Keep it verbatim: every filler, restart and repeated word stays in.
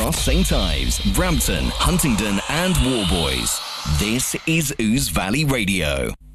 Bath St Ives, Brampton, Huntingdon and Warboys. This is Ouse Valley Radio.